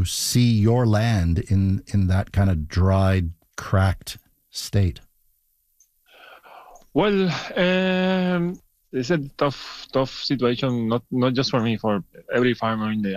see your land in that kind of dried, cracked state? Well, it's a tough situation, not just for me, for every farmer in the